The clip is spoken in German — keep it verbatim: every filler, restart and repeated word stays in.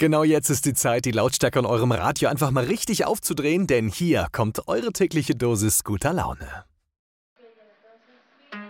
Genau jetzt ist die Zeit, die Lautstärke in eurem Radio einfach mal richtig aufzudrehen, denn hier kommt eure tägliche Dosis guter Laune.